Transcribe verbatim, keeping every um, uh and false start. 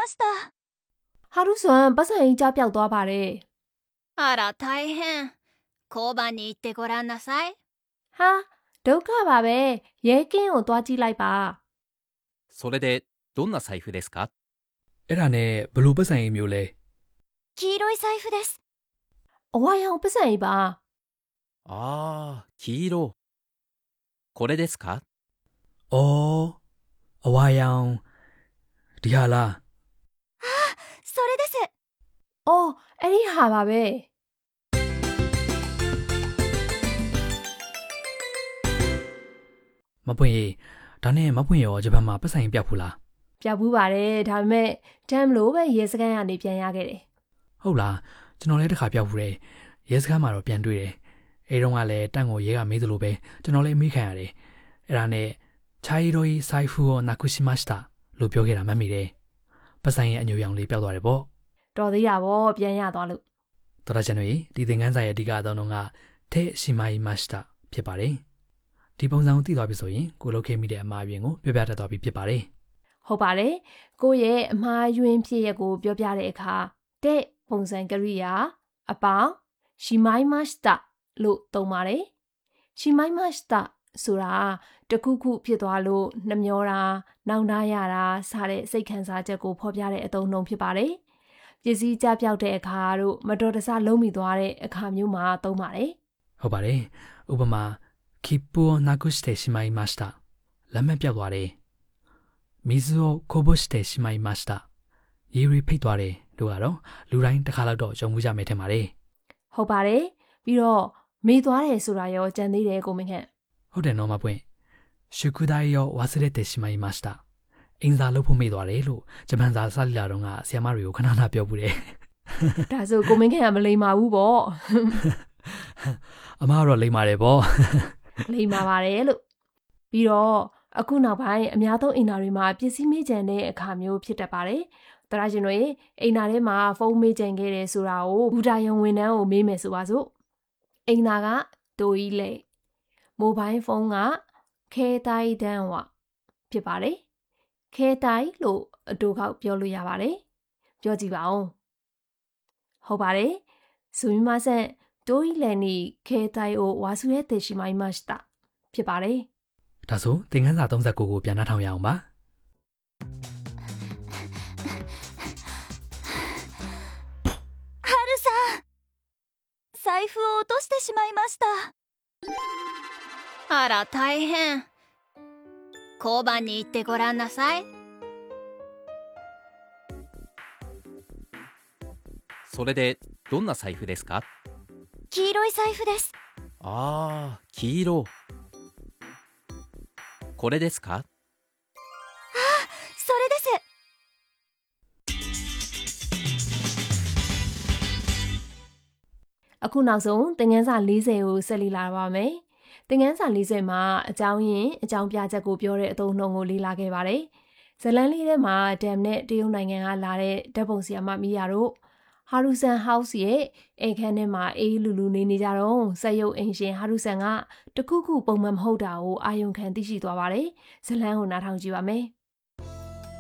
ました。 ハルさん、ပတ်စံကြီးကြားပြောက်သွားပါတယ်。 あら大変。交番に行ってごらんなさい。 ဟာဒုက္ခပါပဲရဲကင်းကိုသွားကြည့်လိုက်ပါそれでどんな財布ですか？ အဲ့ဒါနဲ့ဘလို့ပတ်စံရေးမျိုးလဲ。 黄色い財布です。 အဝါရောင်ပတ်စံကြီးပါああ、黄色。これですか？ အော်အဝါရောင်ဒီဟာလား。 それです。 အော်အဲ့ဒီဟာပါပဲမပွင့်ရေဒါနဲ့မပွင့်ရောဂျပန်မှာပတ်စံရေးပြောက်ဘူးလား။ပြောက်ဘူးပါတယ်ဒါပေမဲ့တမ်လို့ပဲရဲစခန်းကနေပြန်ရခဲ့တယ်။ဟုတ်လားကျွန်တော်လည်းတစ်ခါပြောက်ဘူးတယ်။ရဲစခန်းမှာတော့ပြန်တွေ့တယ်။အဲတုန်းကလည်းတန့်ကိုရဲကမေးသလိုပဲကျွန်တော်လည်းမေးခံရတယ်။အဲ့ဒါနဲ့ချာရီရိုီဆိုင်ဖူကိုနာကုရှိမစတာလို့ပြောခဲ့တာမှတ်မိတယ်။ပတ်စံရေးအညိုရောင်လေးပြောက်သွားတယ်ပေါ့။တော်သေးတာပေါ့ပြန်ရသွားလို့။တော်တာကျွန်တော်ဒီသင်ခန်းစာရဲ့အဓိကအသုံးတော့ကထဲရှိမိုင်းမစတာဖြစ်ပါတယ်။ဒီပုံစံကိုသိသွားပြီဆိုရင်ကိုလုတ်ခဲ့မိတဲ့အမှားအယွင်းကိုပြောပြတတ်သွားပြီဖြစ်ပါတယ်။ဟုတ်ပါတယ်။ကိုရဲ့အမှားအယွင်းဖြစ်ရက်ကိုပြောပြတဲ့အခါတဲ့ပုံစံကရိယာအပေါင်းရှိမိုင်းမစတာလို့သုံးပါတယ်။ရှိမိုင်းမစတာဆိုတာတခုခုဖြစ်သွားလို့နှမျောတာနောင်တရတာစတဲ့စိတ်ခံစားချက်ကိုဖော်ပြတဲ့အသုံးအနှုန်းဖြစ်ပါတယ်။ပစ္စည်းကြပြောက်တဲ့အခါတို့မတော်တဆလုံးမိသွားတဲ့အခါမျိုးမှာသုံးပါတယ်။ဟုတ်ပါတယ်။ဥပမာ切符をなくしてしまいました。လက်မှတ်ပြောက်သွားတယ်။水をこぼしてしまいました。ရေရီဖိတ်သွားတယ်လို့ကတော့လူတိုင်းတစ်ခါလောက်တော့ကြုံမှုကြမယ်ထင်ပါတယ်။ဟုတ်ပါတယ်။ပြီးတော့မေးသွားတယ်ဆိုတာရောကြံသေးတယ်ကိုမင်းခန့်။ဟုတ်တယ်နော်မပွင့်။宿題を忘れてしまいました。အင်စာလုပ်ဖို့မေ့သွားတယ်လို့ဂျပန်စာစလီလာတော့ကဆီယမတွေကိုခဏခဏပြောဘူးတယ်။ဒါဆိုကိုမင်းခန့်ကမလိမ္မာဘူးပေါ့။အမကတော့လိမ္မာတယ်ပေါ့။လိမ္မာပါတယ်လို့ပြီးတော့အခုနောက်ပိုင်းအများသုံးအိမ်နာတွေမှာပစ္စည်းမေးကြံတဲ့အခါမျိုးဖြစ်တတ်ပါတယ်။တရားရှင်တို့အိမ်နာထဲမှာဖုန်းမေးကြံခဲ့တယ်ဆိုတာကိုဘူတာယုံဝန်ထမ်းကိုမေးမယ်ဆိုပါစို့။အိမ်နာကတိုးကြီးလေမိုဘိုင်းဖုန်းကခဲတိုင်းတန်းဝဖြစ်ပါတယ်။ခဲတိုင်းလို့အတူကောက်ပြောလို့ရပါတယ်။ပြောကြည့်ပါဦး။ဟုတ်ပါတယ်။ဆိုရင်မဆန်တိုးကြီးလည်းနီခဲတိုင်းကိုဝါစုရဲတေရှိမိုင်းမစတာဖြစ်ပါတယ်။ဒါဆိုသင်ခန်းစာသုံးဆယ့်ကိုကိုပြန်နှားထောင်ရအောင်ပါ။ハルさん財布を落としてしまいました。あら大変。交番に行ってごらんなさい。 それでどんな財布ですか？ 黄色い財布です。 ああ、黄色。これですか？ あ、それです。 အခုနောက်ဆုံးသင်ခန်းစာ၄၀ကိုဆက်လေ့လာပါမယ်။သင်ခန်းစာ၄၀မှာအကြောင်းရင်းအကြောင်းပြချက်ကိုပြောတဲ့အသုံးအနှုန်းကိုလေ့လာခဲ့ပါတယ်။ဇလန်းလေးထဲမှာဒမ်နဲ့တရုတ်နိုင်ငံကလာတဲ့ဓာတ်ပုံဆရာမမီယာတို့ဟာရူဆန်ဟောက်စ်ရဲ့အိမ်ခန်းထဲမှာအေးလူလူနေနေကြတော့စက်ရုပ်အင်ရှင်ဟာရူဆန်ကတခုခုပုံမှန်မဟုတ်တာကိုအာယုံခံသိရှိသွားပါတယ်။ဇလန်းကိုနားထောင်ကြည့်ပါမယ်။